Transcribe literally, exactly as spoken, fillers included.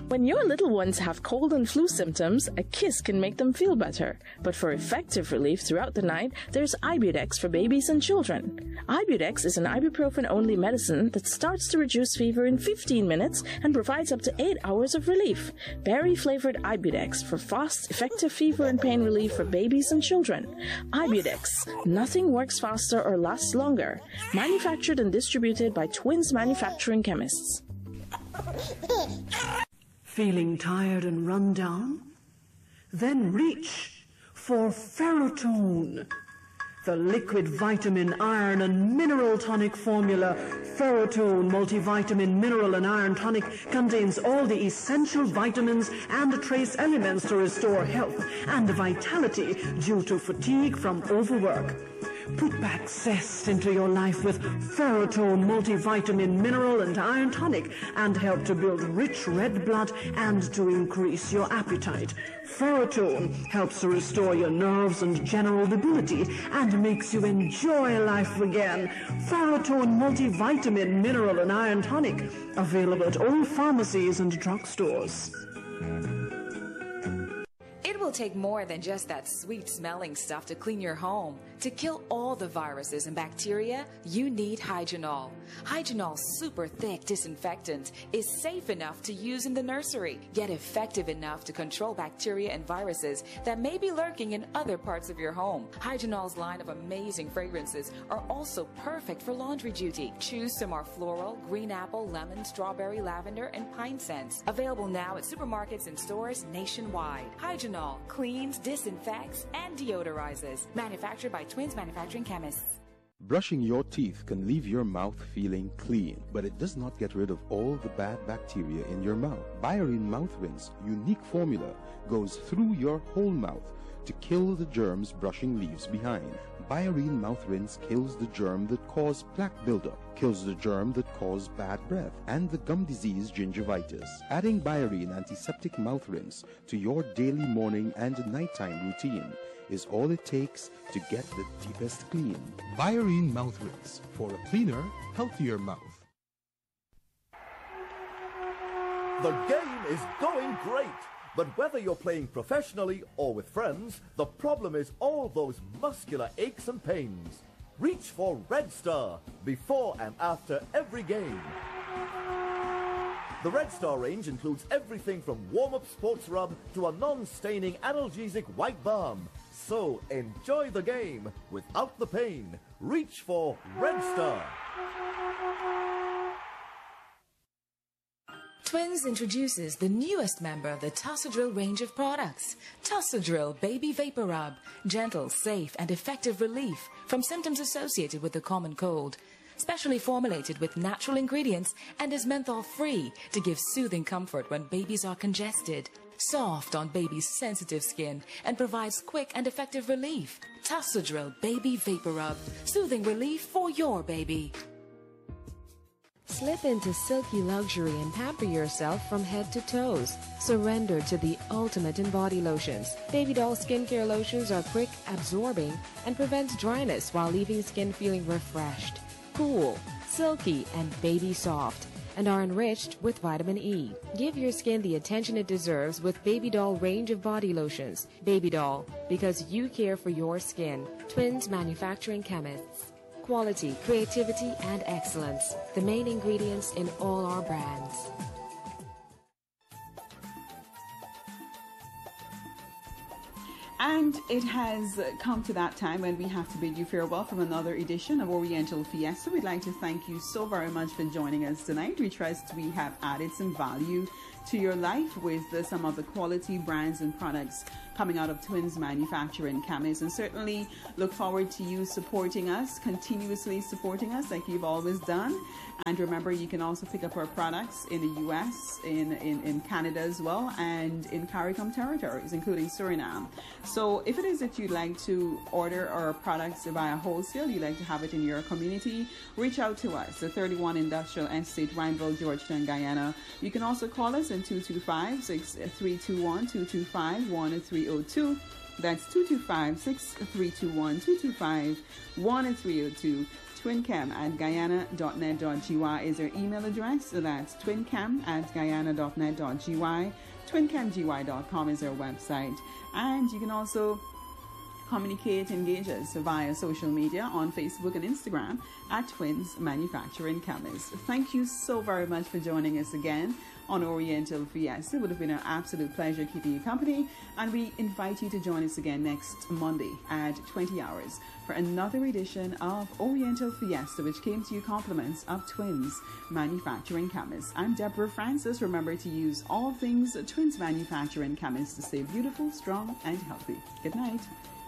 When your little ones have cold and flu symptoms, a kiss can make them feel better. But for effective relief throughout the night, there's Ibudex for babies and children. Ibudex is an ibuprofen-only medicine that starts to reduce fever in fifteen minutes and provides up to eight hours of relief. Berry-flavored Ibudex for fast, effective fever and pain relief for babies and children. Ibudex. Nothing works faster or lasts longer. Manufactured and distributed by Twins Manufacturing Chemists. Feeling tired and run down? Then reach for Ferrotone, the liquid vitamin, iron and mineral tonic formula. Ferrotone multivitamin, mineral and iron tonic contains all the essential vitamins and trace elements to restore health and vitality due to fatigue from overwork. Put back zest into your life with Ferrotone multivitamin, mineral and iron tonic and help to build rich red blood and to increase your appetite. Ferrotone helps to restore your nerves and general debility and makes you enjoy life again. Ferrotone multivitamin, mineral and iron tonic, available at all pharmacies and drugstores. It will take more than just that sweet-smelling stuff to clean your home. To kill all the viruses and bacteria, you need Hygenol. Hygenol's super thick disinfectant is safe enough to use in the nursery, yet effective enough to control bacteria and viruses that may be lurking in other parts of your home. Hygenol's line of amazing fragrances are also perfect for laundry duty. Choose some are floral, green apple, lemon, strawberry, lavender, and pine scents. Available now at supermarkets and stores nationwide. Hygenol cleans, disinfects, and deodorizes. Manufactured by Twins Manufacturing Chemists. Brushing your teeth can leave your mouth feeling clean, but it does not get rid of all the bad bacteria in your mouth. Biorine Mouth Rinse unique formula goes through your whole mouth to kill the germs brushing leaves behind. Biorine Mouth Rinse kills the germ that cause plaque buildup, kills the germ that cause bad breath, and the gum disease gingivitis. Adding Biorine Antiseptic Mouth Rinse to your daily morning and nighttime routine is all it takes to get the deepest clean. Biorine Mouth Rinse for a cleaner, healthier mouth. The game is going great. But whether you're playing professionally or with friends, the problem is all those muscular aches and pains. Reach for Red Star before and after every game. The Red Star range includes everything from warm-up sports rub to a non-staining analgesic white balm. So enjoy the game without the pain. Reach for Red Star. Twins introduces the newest member of the Tossadrill range of products. Tossadrill Baby Vapor Rub. Gentle, safe, and effective relief from symptoms associated with the common cold. Specially formulated with natural ingredients and is menthol-free to give soothing comfort when babies are congested. Soft on baby's sensitive skin and provides quick and effective relief. Tossadrill Baby Vapor Rub. Soothing relief for your baby. Slip into silky luxury and pamper yourself from head to toes. Surrender to the ultimate in body lotions. Baby doll skincare lotions are quick, absorbing, and prevents dryness while leaving skin feeling refreshed, cool, silky, and baby soft, and are enriched with vitamin E. Give your skin the attention it deserves with Baby Doll range of body lotions. Baby Doll, because you care for your skin. Twins Manufacturing Chemists. Quality, creativity, and excellence, the main ingredients in all our brands. And it has come to that time when we have to bid you farewell from another edition of Oriental Fiesta. We'd like to thank you so very much for joining us tonight. We trust we have added some value to your life with the, some of the quality brands and products coming out of Twins Manufacturing Chemists, and certainly look forward to you supporting us, continuously supporting us like you've always done. And remember, you can also pick up our products in the U S, in, in, in Canada as well, and in CARICOM territories, including Suriname. So if it is that you'd like to order our products via wholesale, you'd like to have it in your community, reach out to us, the thirty-one Industrial Estate, Rhineville, Georgetown, Guyana. You can also call us in two two five, six three two one, two two five, one three zero two. That's two two five, six three two one, two two five, one three zero two. twinchem at guyana dot net dot g y is our email address. So that's twinchem at guyana dot net dot g y. twinchem g y dot com is our website. And you can also communicate, engage us via social media on Facebook and Instagram at Twins Manufacturing Chemists. Thank you so very much for joining us again on Oriental Fiesta. It would have been an absolute pleasure keeping you company, and we invite you to join us again next Monday at twenty hours for another edition of Oriental Fiesta, which came to you compliments of Twins Manufacturing Chemists. I'm Deborah Francis. Remember to use all things Twins Manufacturing Chemists to stay beautiful, strong, and healthy. Good night.